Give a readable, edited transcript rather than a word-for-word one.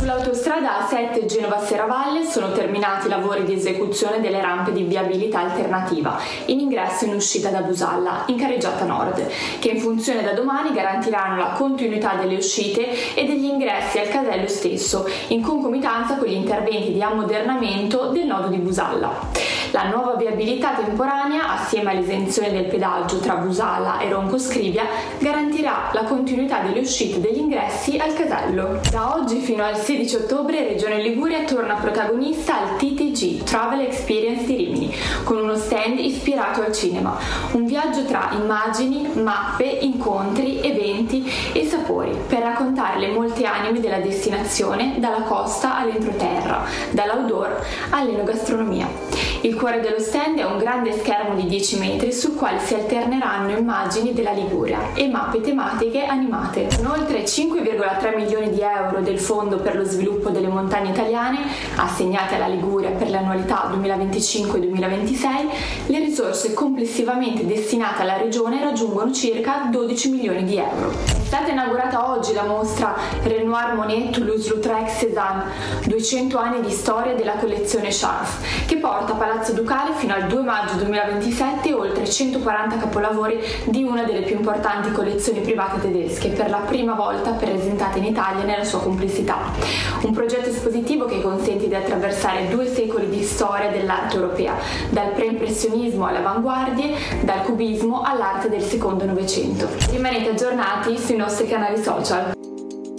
Sull'autostrada A7 Genova-Serravalle sono terminati i lavori di esecuzione delle rampe di viabilità alternativa in ingresso e in uscita da Busalla, in carreggiata nord, che in funzione da domani garantiranno la continuità delle uscite e degli ingressi al casello stesso, in concomitanza con gli interventi di ammodernamento del nodo di Busalla. La nuova viabilità temporanea, assieme all'esenzione del pedaggio tra Busalla e Ronco Scrivia, garantirà la continuità delle uscite e degli ingressi al casello. Da oggi fino al 16 ottobre Regione Liguria torna protagonista al TTG Travel Experience di Rimini, con uno stand ispirato al cinema. Un viaggio tra immagini, mappe, incontri, eventi e sapori per raccontare le molte anime della destinazione, dalla costa all'entroterra, dall'outdoor all'enogastronomia. Il cuore dello stand è un grande schermo di 10 metri sul quale si alterneranno immagini della Liguria e mappe tematiche animate. Con oltre 5,3 milioni di euro del Fondo per lo sviluppo delle montagne italiane assegnate alla Liguria per l'annualità 2025-2026, le risorse complessivamente destinate alla regione raggiungono circa 12 milioni di euro. È stata inaugurata oggi la mostra Renoir Monet Toulouse-Lautrec Cézanne, 200 anni di storia della collezione Scharf, che porta a Palazzo Ducale fino al 2 maggio 2027 oltre 140 capolavori di una delle più importanti collezioni private tedesche, per la prima volta presentata in Italia nella sua complessità. Un progetto espositivo che consente di attraversare 2 secoli di storia dell'arte europea, dal pre-impressionismo alle avanguardie, dal cubismo all'arte del secondo Novecento. Rimanete aggiornati sui nostri canali social.